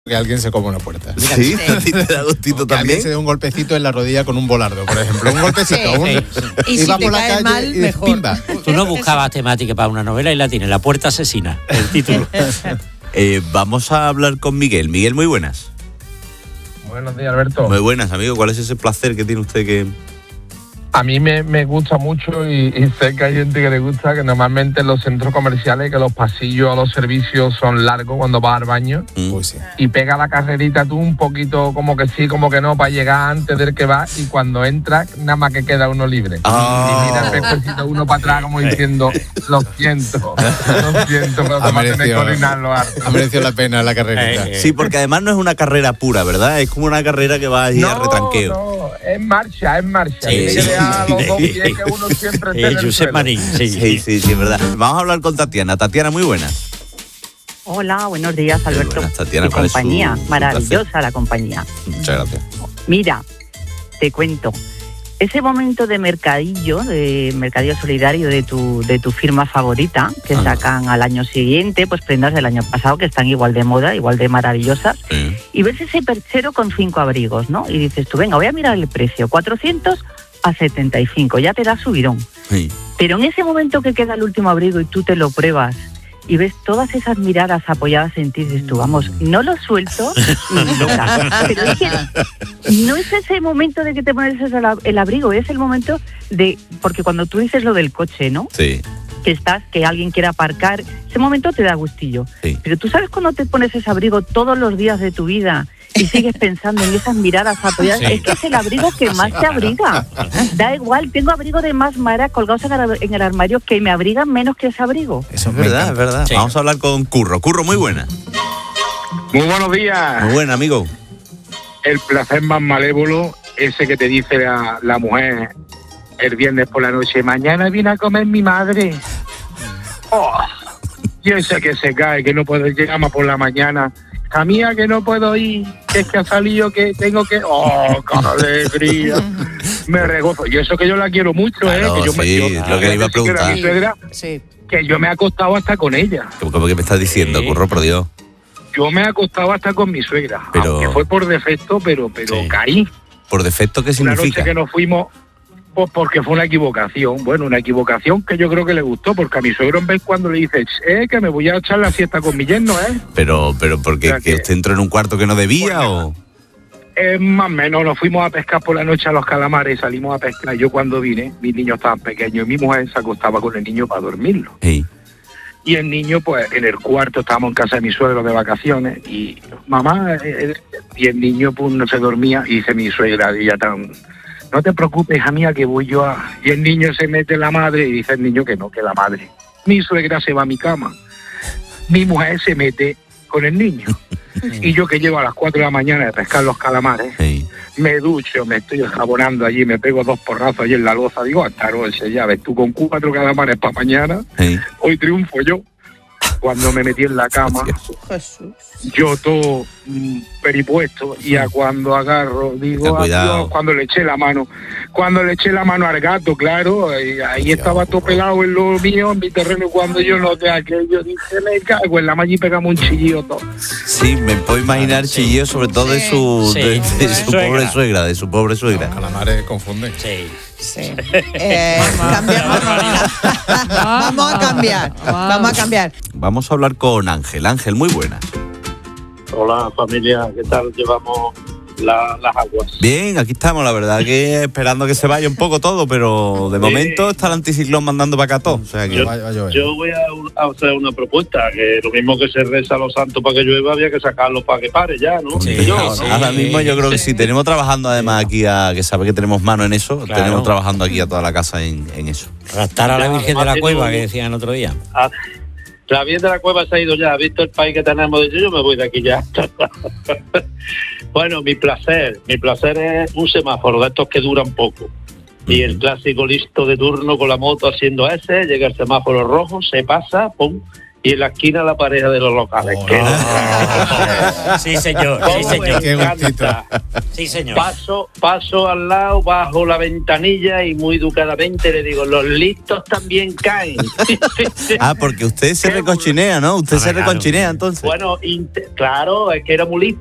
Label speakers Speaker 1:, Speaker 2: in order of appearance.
Speaker 1: que alguien se come una puerta.
Speaker 2: Sí, a ti te da gustito
Speaker 1: que
Speaker 2: también.
Speaker 1: alguien se dé un golpecito en la rodilla con un volardo, por ejemplo. Un golpecito.
Speaker 3: Y si
Speaker 1: va
Speaker 3: te
Speaker 1: por la
Speaker 3: cae
Speaker 1: calle
Speaker 3: mal,
Speaker 1: y
Speaker 3: mejor.
Speaker 1: pimba.
Speaker 4: Tú no buscabas temática para una novela y la tienes, La puerta asesina, el título.
Speaker 2: Vamos a hablar con Miguel. Miguel, muy buenas.
Speaker 5: Buenos días, Alberto.
Speaker 2: Muy buenas, amigo. ¿Cuál es ese placer que tiene usted que...?
Speaker 5: A mí me gusta mucho y sé que hay gente que le gusta, que normalmente en los centros comerciales, que los pasillos a los servicios son largos cuando vas al baño,
Speaker 1: Pues sí.
Speaker 5: y pega la carrerita tú un poquito como que sí, como que no, para llegar antes del que va, y cuando entras, nada más que queda uno libre. Y mira el espejito uno para atrás como diciendo, lo siento, pero te vas a tener que orinarlo harto.
Speaker 1: Ha merecido la pena la carrerita.
Speaker 2: Sí, porque además no es una carrera pura, ¿verdad? Es como una carrera que va allí a retranqueo.
Speaker 5: No, es marcha.
Speaker 4: Sí,
Speaker 5: Tiene
Speaker 4: sí.
Speaker 5: que dejar los dos pies que uno siempre esté en el
Speaker 4: Josep
Speaker 5: suelo.
Speaker 4: Marín,
Speaker 2: Sí, es verdad. Vamos a hablar con Tatiana. Tatiana, muy buenas.
Speaker 6: Hola, buenos días, Alberto.
Speaker 2: Buenas, Tatiana.
Speaker 6: Mi
Speaker 2: ¿Cuál es su
Speaker 6: compañía,
Speaker 2: placer?
Speaker 6: maravillosa la compañía.
Speaker 2: Muchas gracias.
Speaker 6: Mira, te cuento. Ese momento de mercadillo solidario de tu firma favorita, que sacan al año siguiente, pues prendas del año pasado que están igual de moda, igual de maravillosas,
Speaker 2: Sí.
Speaker 6: y ves ese perchero con 5 abrigos, ¿no? Y dices tú, venga, voy a mirar el precio, 400 a 75, ya te da subidón.
Speaker 2: Sí.
Speaker 6: Pero en ese momento que queda el último abrigo y tú te lo pruebas y ves todas esas miradas apoyadas en ti, dices tú, vamos, no lo suelto ni loca. Pero es que no es ese momento de que te pones el abrigo, es el momento de... Porque cuando tú dices lo del coche, ¿no?
Speaker 2: Sí.
Speaker 6: Que alguien quiera aparcar, ese momento te da gustillo.
Speaker 2: Sí.
Speaker 6: Pero tú sabes cuando te pones ese abrigo todos los días de tu vida y sigues pensando en esas miradas apoyadas,
Speaker 4: Sí.
Speaker 6: es que es el abrigo que más te abriga. Da igual, tengo abrigo de más mara colgados en el armario que me abrigan menos que ese abrigo.
Speaker 1: Eso
Speaker 2: Es
Speaker 1: me
Speaker 2: verdad,
Speaker 1: encanta.
Speaker 2: es verdad.
Speaker 4: Sí.
Speaker 2: Vamos a hablar con Curro. Curro, muy buena.
Speaker 5: Muy buenos días.
Speaker 2: Muy buena, amigo.
Speaker 5: El placer más malévolo, ese que te dice la mujer el viernes por la noche, mañana viene a comer mi madre. Oh, y ese que se cae, que no puede llegar más por la mañana. A mía que no puedo ir, que es que ha salido, que tengo que... ¡Oh, qué alegría! Me regozo. Y eso que yo la quiero mucho,
Speaker 2: Claro,
Speaker 5: que yo
Speaker 2: sí, es lo que le iba a preguntar.
Speaker 5: mi suegra,
Speaker 3: Sí.
Speaker 5: que yo me he acostado hasta con ella.
Speaker 2: ¿Cómo que me estás diciendo,
Speaker 4: Sí.
Speaker 2: Curro, por Dios?
Speaker 5: Yo me he acostado hasta con mi suegra,
Speaker 2: Pero-
Speaker 5: aunque fue por defecto, pero
Speaker 4: Sí.
Speaker 5: caí.
Speaker 2: ¿Por defecto qué
Speaker 5: Una
Speaker 2: significa?
Speaker 5: noche que nos fuimos, pues porque fue una equivocación. Bueno, una equivocación que yo creo que le gustó, porque a mi suegro en vez cuando le dice, que me voy a echar la siesta con mi yerno,
Speaker 2: Pero porque
Speaker 5: O sea
Speaker 2: que
Speaker 5: que-
Speaker 2: usted entró en un cuarto que no debía o...
Speaker 5: Más o menos, nos fuimos a pescar por la noche a los calamares, salimos a pescar. Yo cuando vine, mis niños estaban pequeños y mi mujer se acostaba con el niño para dormirlo.
Speaker 2: Sí.
Speaker 5: Y el niño, pues, en el cuarto, estábamos en casa de mi suegro de vacaciones, y mamá, y el niño, pues, no se dormía, y dice mi suegra, y ya tan, no te preocupes, hija mía, que voy yo a... Y el niño se mete en la madre, y dice el niño que no, que la madre. Mi suegra se va a mi cama, mi mujer se mete con el niño, y yo que llego a las 4 de la mañana de pescar los calamares,
Speaker 2: Sí.
Speaker 5: me ducho, me estoy jabonando allí, me pego 2 porrazos allí en la loza, digo, hasta noche, ya ves tú, con 4 calamares para mañana,
Speaker 2: Sí.
Speaker 5: hoy triunfo yo. Cuando me metí en la cama,
Speaker 3: Jesús.
Speaker 5: yo todo peripuesto, y a cuando agarro, digo,
Speaker 2: Ten cuidado.
Speaker 5: adiós, cuando le eché la mano al gato, claro, ahí estaba todo pelado en lo mío, en mi terreno, y cuando yo noté aquello, dije, me cago en la malla y pegamos un chillido todo.
Speaker 2: Sí, me puedo imaginar chillidos, sobre todo de su,
Speaker 4: Sí.
Speaker 2: de su
Speaker 4: Suegra.
Speaker 2: pobre suegra, de su pobre suegra.
Speaker 1: Los calamares confunden.
Speaker 4: Sí.
Speaker 3: Sí. Cambiamos. Vamos a cambiar. Vamos a cambiar.
Speaker 2: Vamos a hablar con Ángel. Ángel, muy buena.
Speaker 7: Hola familia, ¿qué tal llevamos las aguas?
Speaker 2: Bien, aquí estamos, la verdad que esperando que se vaya un poco todo, pero de momento está el anticiclón mandando para acá todo. O sea que
Speaker 7: Yo-
Speaker 1: Va a llover.
Speaker 7: Yo voy a hacer una propuesta, que lo mismo que se reza a los santos para que llueva, había que sacarlos para que pare ya, ¿no?
Speaker 4: Sí,
Speaker 7: Yo,
Speaker 4: sí.
Speaker 2: ahora mismo yo creo que sí. Tenemos trabajando además aquí, que sabe que tenemos mano en eso,
Speaker 4: Claro.
Speaker 2: tenemos trabajando aquí a toda la casa en eso.
Speaker 4: Raptar a la
Speaker 7: Ya,
Speaker 4: Virgen de la
Speaker 7: además
Speaker 4: Cueva,
Speaker 7: tiene
Speaker 4: que
Speaker 7: un-
Speaker 4: decían el otro día.
Speaker 7: La Virgen de la Cueva se ha ido ya, ha visto el país que tenemos, dice, yo me voy de aquí ya. Bueno, mi placer es un semáforo de estos que duran poco. Y el clásico listo de turno con la moto haciendo ese, llega el semáforo rojo, se pasa, pum, y en la esquina la pareja de los locales.
Speaker 4: Sí, señor. Sí,
Speaker 7: ¿Cómo
Speaker 4: señor.
Speaker 1: Qué
Speaker 7: me
Speaker 1: gustito.
Speaker 7: encanta?
Speaker 4: Sí, señor.
Speaker 7: Paso al lado, bajo la ventanilla y muy educadamente le digo, los listos también caen.
Speaker 2: Ah, porque usted se
Speaker 7: Qué
Speaker 2: recochinea, ¿no? Usted se
Speaker 4: claro.
Speaker 2: recochinea entonces.
Speaker 7: Bueno, claro, es que era muy listo.